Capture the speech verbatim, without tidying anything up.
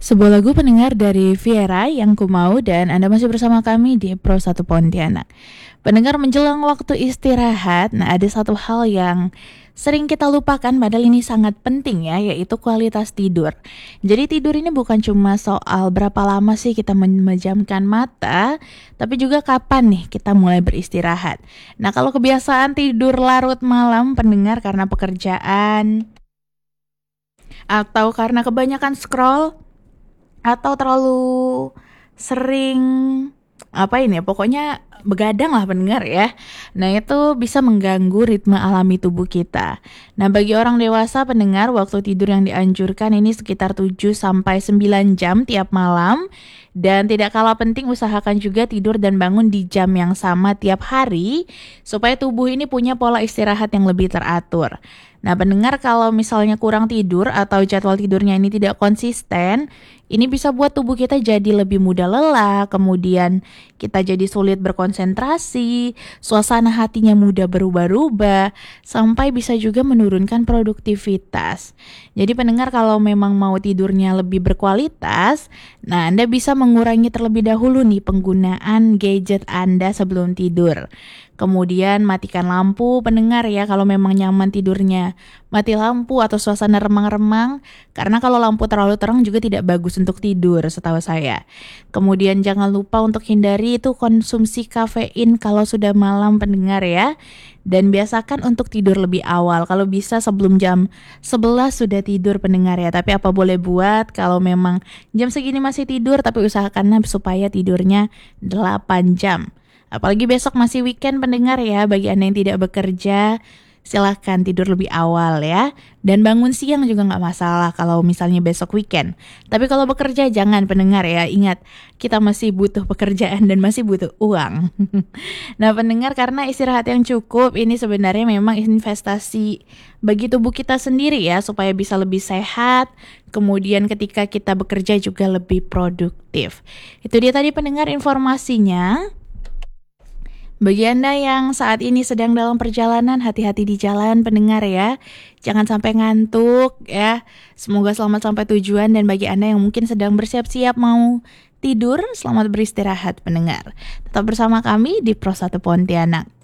Sebuah lagu pendengar dari Viera yang ku mau dan Anda masih bersama kami di Pro satu Pontianak. Pendengar menjelang waktu istirahat, nah ada satu hal yang sering kita lupakan padahal ini sangat penting ya, yaitu kualitas tidur. Jadi tidur ini bukan cuma soal berapa lama sih kita memejamkan mata, tapi juga kapan nih kita mulai beristirahat. Nah kalau kebiasaan tidur larut malam pendengar karena pekerjaan atau karena kebanyakan scroll atau terlalu sering apa ini ya, pokoknya begadang lah pendengar ya. Nah itu bisa mengganggu ritme alami tubuh kita. Nah bagi orang dewasa pendengar, waktu tidur yang dianjurkan ini sekitar tujuh sampai sembilan jam tiap malam. Dan tidak kalah penting usahakan juga tidur dan bangun di jam yang sama tiap hari supaya tubuh ini punya pola istirahat yang lebih teratur. Nah pendengar, kalau misalnya kurang tidur atau jadwal tidurnya ini tidak konsisten, ini bisa buat tubuh kita jadi lebih mudah lelah, kemudian kita jadi sulit berkonsentrasi, suasana hatinya mudah berubah-ubah, sampai bisa juga menurunkan produktivitas. Jadi pendengar, kalau memang mau tidurnya lebih berkualitas, nah Anda bisa mengurangi terlebih dahulu nih penggunaan gadget Anda sebelum tidur. Kemudian matikan lampu pendengar ya kalau memang nyaman tidurnya. Mati lampu atau suasana remang-remang, karena kalau lampu terlalu terang juga tidak bagus untuk tidur setahu saya. Kemudian jangan lupa untuk hindari itu konsumsi kafein kalau sudah malam pendengar ya. Dan biasakan untuk tidur lebih awal. Kalau bisa sebelum jam sebelas sudah tidur pendengar ya. Tapi apa boleh buat, kalau memang jam segini masih tidur, tapi usahakan supaya tidurnya delapan jam. Apalagi besok masih weekend pendengar ya. Bagi Anda yang tidak bekerja, silahkan tidur lebih awal ya. Dan bangun siang juga gak masalah kalau misalnya besok weekend. Tapi kalau bekerja jangan pendengar ya. Ingat, kita masih butuh pekerjaan dan masih butuh uang. Nah pendengar, karena istirahat yang cukup ini sebenarnya memang investasi bagi tubuh kita sendiri ya, supaya bisa lebih sehat. Kemudian ketika kita bekerja juga lebih produktif. Itu dia tadi pendengar informasinya. Bagi Anda yang saat ini sedang dalam perjalanan, hati-hati di jalan pendengar ya. Jangan sampai ngantuk ya. Semoga selamat sampai tujuan. Dan bagi Anda yang mungkin sedang bersiap-siap mau tidur, selamat beristirahat pendengar. Tetap bersama kami di Pro satu Pontianak.